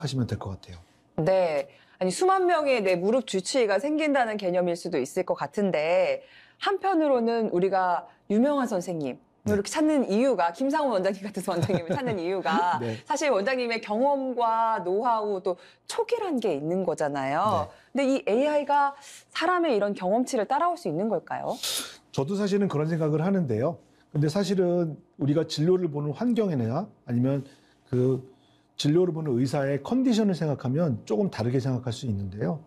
하시면 될 것 같아요. 네. 아니, 수만 명의 내 무릎 주치의가 생긴다는 개념일 수도 있을 것 같은데, 한편으로는 우리가 유명한 선생님, 네. 이렇게 찾는 이유가, 김상훈 원장님 같은 원장님을 찾는 이유가, 네. 사실 원장님의 경험과 노하우 또 촉이란 게 있는 거잖아요. 근데 이 AI가 사람의 이런 경험치를 따라올 수 있는 걸까요? 저도 사실은 그런 생각을 하는데요. 근데 사실은 우리가 진료를 보는 환경이나 아니면 그 진료를 보는 의사의 컨디션을 생각하면 조금 다르게 생각할 수 있는데요.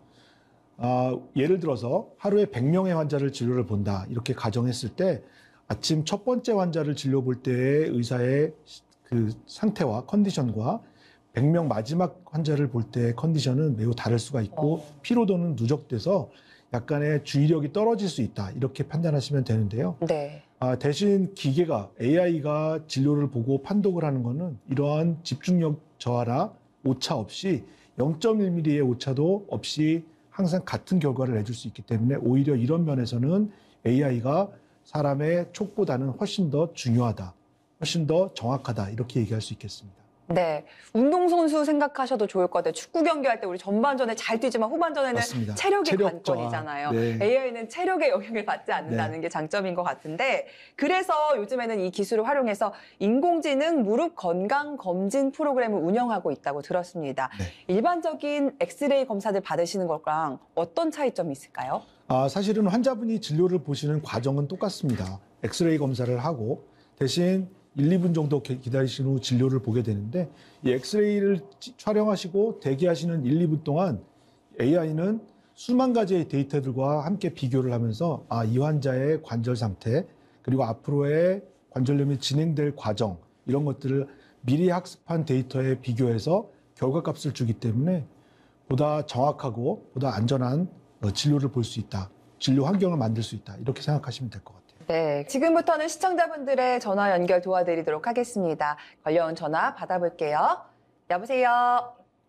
예를 들어서 하루에 100명의 환자를 진료를 본다 이렇게 가정했을 때 아침 첫 번째 환자를 진료 볼 때의 의사의 그 상태와 컨디션과 100명 마지막 환자를 볼 때의 컨디션은 매우 다를 수가 있고 피로도는 누적돼서 약간의 주의력이 떨어질 수 있다 이렇게 판단하시면 되는데요. 네. 대신 기계가 AI가 진료를 보고 판독을 하는 거는 이러한 집중력 저하나 오차 없이 0.1mm의 오차도 없이 항상 같은 결과를 내줄 수 있기 때문에 오히려 이런 면에서는 AI가 사람의 촉보다는 훨씬 더 중요하다, 훨씬 더 정확하다 이렇게 얘기할 수 있겠습니다. 네. 운동선수 생각하셔도 좋을 것 같아요. 축구 경기할 때 우리 전반전에 잘 뛰지만 후반전에는 맞습니다. 체력이 체력 저하. 관건이잖아요. 네. AI는 체력의 영향을 받지 않는다는 네. 게 장점인 것 같은데, 그래서 요즘에는 이 기술을 활용해서 인공지능 무릎 건강 검진 프로그램을 운영하고 있다고 들었습니다. 네. 일반적인 엑스레이 검사들 받으시는 것랑 어떤 차이점이 있을까요? 사실은 환자분이 진료를 보시는 과정은 똑같습니다. 엑스레이 검사를 하고 대신 1, 2분 정도 기다리신 후 진료를 보게 되는데 이 엑스레이를 촬영하시고 대기하시는 1, 2분 동안 AI는 수만 가지의 데이터들과 함께 비교를 하면서 이 환자의 관절 상태 그리고 앞으로의 관절염이 진행될 과정 이런 것들을 미리 학습한 데이터에 비교해서 결과값을 주기 때문에 보다 정확하고 보다 안전한 진료를 볼 수 있다. 진료 환경을 만들 수 있다. 이렇게 생각하시면 될 것 같아요. 네, 지금부터는 시청자분들의 전화 연결 도와드리도록 하겠습니다. 걸려온 전화 받아볼게요. 여보세요?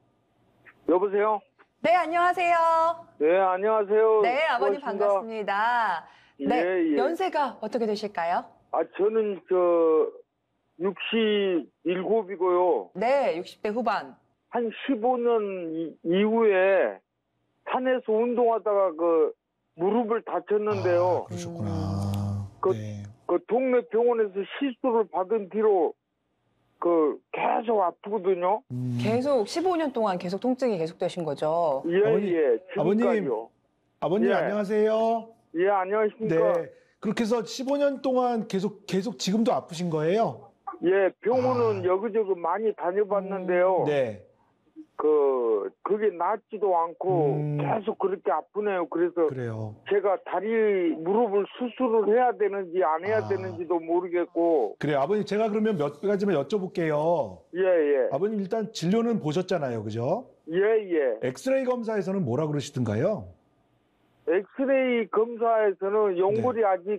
여보세요? 네, 안녕하세요. 네, 안녕하세요. 네, 아버님 수고하십니다. 반갑습니다. 네, 예, 예. 연세가 어떻게 되실까요? 저는 67이고요. 네, 60대 후반. 한 15년 이후에 산에서 운동하다가 무릎을 다쳤는데요. 그러셨구나. 그- 네. 그 동네 병원에서 시술을 받은 뒤로 계속 아프거든요. 계속 15년 동안 계속 통증이 계속되신 거죠? 예, 아버님, 예. 아버님. 지금까지요. 아버님 예. 안녕하세요. 예, 안녕하십니까? 네. 그렇게 해서 15년 동안 계속 지금도 아프신 거예요? 예, 병원은 여기저기 많이 다녀봤는데요. 네. 그게 낫지도 않고 계속 그렇게 아프네요. 그래서 그래요. 제가 무릎을 수술을 해야 되는지 안 해야 되는지도 모르겠고. 그래요. 아버님 제가 그러면 몇 가지만 여쭤볼게요. 예, 예. 아버님 일단 진료는 보셨잖아요. 그죠? 예, 예. 엑스레이 검사에서는 뭐라 그러시던가요? 엑스레이 검사에서는 연골이 아직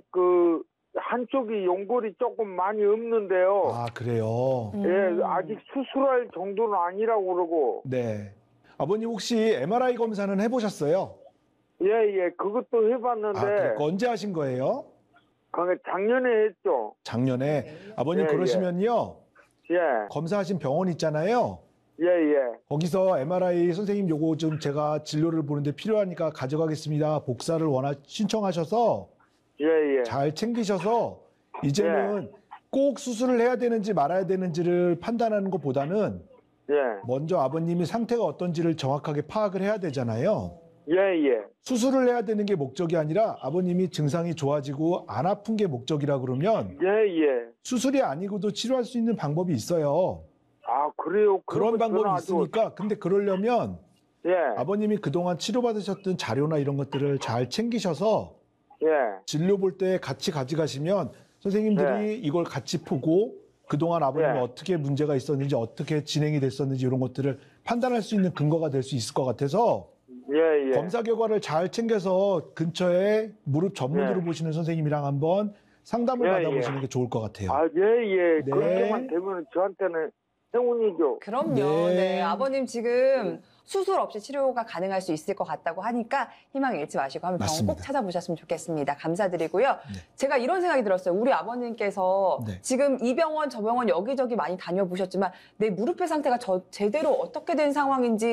한쪽이 연골이 조금 많이 없는데요. 그래요. 예, 아직 수술할 정도는 아니라고 그러고. 네. 아버님 혹시 MRI 검사는 해보셨어요? 예, 예. 그것도 해봤는데. 그거 언제 하신 거예요? 그게 작년에 했죠. 작년에. 아버님 예, 그러시면요. 예, 검사하신 병원 있잖아요. 예, 예. 거기서 MRI 선생님 요거 좀 제가 진료를 보는데 필요하니까 가져가겠습니다. 복사를 신청하셔서 예, 예. 잘 챙기셔서 이제는 꼭 수술을 해야 되는지 말아야 되는지를 판단하는 것보다는 예, 먼저 아버님이 상태가 어떤지를 정확하게 파악을 해야 되잖아요. 예, 예. 수술을 해야 되는 게 목적이 아니라 아버님이 증상이 좋아지고 안 아픈 게 목적이라 그러면 예, 예. 수술이 아니고도 치료할 수 있는 방법이 있어요. 그래요? 그런 그러면 방법이 저는 아주- 있으니까 근데 그러려면 예, 아버님이 그동안 치료받으셨던 자료나 이런 것들을 잘 챙기셔서 예, 진료 볼 때 같이 가져가시면 선생님들이 이걸 같이 보고 그동안 아버님이 네. 어떻게 문제가 있었는지 어떻게 진행이 됐었는지 이런 것들을 판단할 수 있는 근거가 될 수 있을 것 같아서 예, 예. 검사 결과를 잘 챙겨서 근처에 무릎 전문으로 네. 보시는 선생님이랑 한번 상담을 예, 받아보시는 예. 게 좋을 것 같아요. 예, 예. 네. 그렇게만 되면 저한테는 행운이죠. 그럼요. 네. 네. 아버님 지금 수술 없이 치료가 가능할 수 있을 것 같다고 하니까 희망 잃지 마시고 한번 병원 맞습니다. 꼭 찾아보셨으면 좋겠습니다. 감사드리고요. 네. 제가 이런 생각이 들었어요. 우리 아버님께서 네. 지금 이 병원 저 병원 여기저기 많이 다녀보셨지만 내 무릎의 상태가 제대로 어떻게 된 상황인지